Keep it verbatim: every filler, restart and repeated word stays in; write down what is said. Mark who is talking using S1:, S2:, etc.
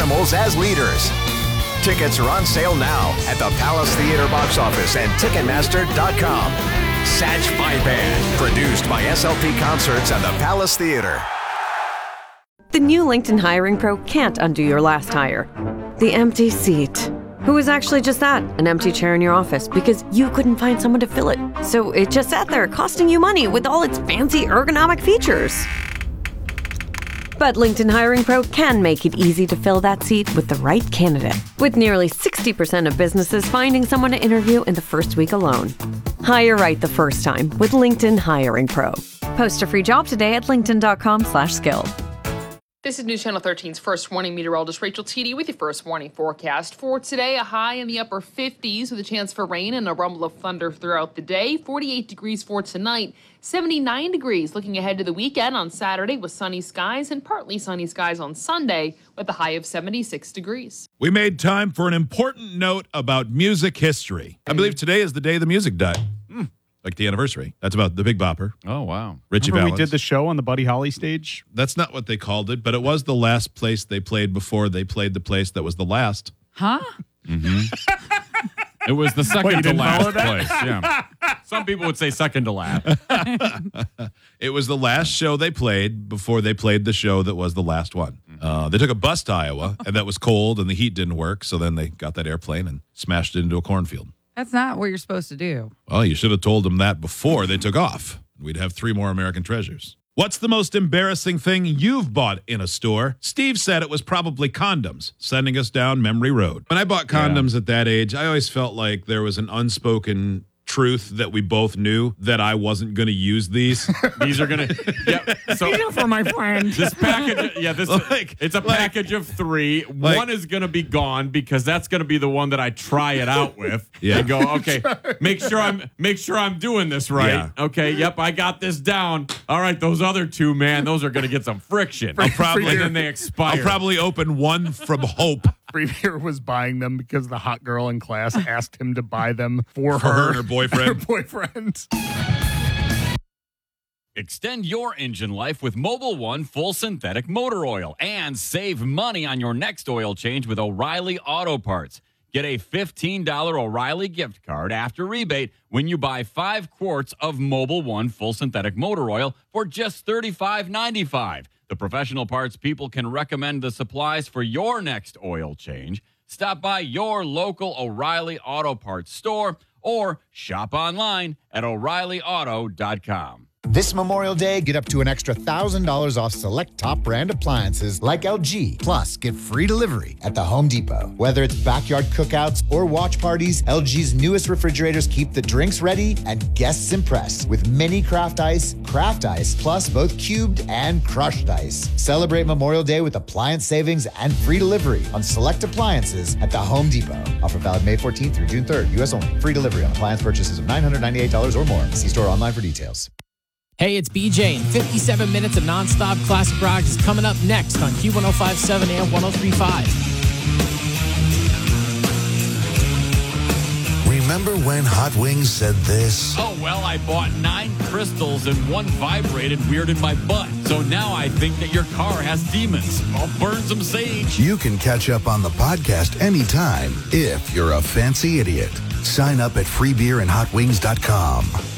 S1: animals as leaders. Tickets are on sale now at the Palace Theater box office and Ticketmaster dot com. Satch My Band, produced by S L P Concerts and the Palace Theater.
S2: The new LinkedIn Hiring Pro can't undo your last hire. The empty seat. Who is actually just that, an empty chair in your office because you couldn't find someone to fill it. So it just sat there costing you money with all its fancy ergonomic features. But LinkedIn Hiring Pro can make it easy to fill that seat with the right candidate. With nearly sixty percent of businesses finding someone to interview in the first week alone. Hire right the first time with LinkedIn Hiring Pro. Post a free job today at linkedin.com slash skilled.
S3: This is News Channel thirteen's First Warning meteorologist Rachel Teedy with your First Warning forecast. For today, a high in the upper fifties with a chance for rain and a rumble of thunder throughout the day. forty-eight degrees for tonight. seventy-nine degrees looking ahead to the weekend on Saturday with sunny skies and partly sunny skies on Sunday with a high of seventy-six degrees.
S4: We made time for an important note about music history. I believe today is the day the music died. Mm. Like the anniversary. That's about the Big Bopper.
S5: Oh, wow.
S4: Richie
S6: Remember
S4: Valens.
S6: we did the show on the Buddy Holly stage?
S4: That's not what they called it, but it was the last place they played before they played the place that was the last.
S7: Huh?
S5: Mm-hmm. It was the second
S6: Wait, you
S5: to
S6: didn't
S5: last
S6: follow that?
S5: place. Yeah. Some people would say second to last.
S4: It was the last show they played before they played the show that was the last one. Uh, they took a bus to Iowa, and that was cold, and the heat didn't work, so then they got that airplane and smashed it into a cornfield.
S7: That's not what you're supposed to do.
S4: Well, you should have told them that before they took off. We'd have three more American treasures. What's the most embarrassing thing you've bought in a store? Steve said it was probably condoms, sending us down memory road. When I bought condoms yeah. at that age, I always felt like there was an unspoken truth that we both knew that I wasn't going to use these.
S5: These are going to, yeah. So
S7: These are for my friend.
S5: This package, yeah, this
S4: Like-
S5: it's a
S4: like-
S5: package of three.
S4: like-
S5: One is going to be gone because that's going to be the one that I try it out with.
S4: Yeah.
S5: And go, okay, make sure I'm make sure I'm doing this right.
S4: Yeah.
S5: Okay, yep, I got this down. All right, those other two, man, those are going to get some friction.
S4: I'll probably-
S5: and then they expire.
S4: I'll probably open one from Hope
S6: Premier was buying them because the hot girl in class asked him to buy them for,
S4: for
S6: her,
S4: her and her boyfriend.
S6: her boyfriend.
S5: Extend your engine life with Mobil One Full Synthetic Motor Oil and save money on your next oil change with O'Reilly Auto Parts. Get a fifteen dollars O'Reilly gift card after rebate when you buy five quarts of Mobil One Full Synthetic Motor Oil for just thirty-five ninety-five. The professional parts people can recommend the supplies for your next oil change. Stop by your local O'Reilly Auto Parts store or shop online at O'Reilly Auto dot com.
S8: This Memorial Day, get up to an extra one thousand dollars off select top brand appliances like L G. Plus, get free delivery at the Home Depot. Whether it's backyard cookouts or watch parties, L G's newest refrigerators keep the drinks ready and guests impressed with mini craft ice, craft ice, plus both cubed and crushed ice. Celebrate Memorial Day with appliance savings and free delivery on select appliances at the Home Depot. Offer valid May fourteenth through June third. U S only. Free delivery on appliance purchases of nine hundred ninety-eight dollars or more. See store online for details.
S9: Hey, it's B J, and fifty-seven minutes of nonstop classic rock is coming up next on Q one oh five point seven and one oh three point five.
S10: Remember when Hot Wings said this?
S5: Oh, well, I bought nine crystals and one vibrated weird in my butt. So now I think that your car has demons. I'll burn some sage.
S10: You can catch up on the podcast anytime if you're a fancy idiot. Sign up at free beer and hot wings dot com.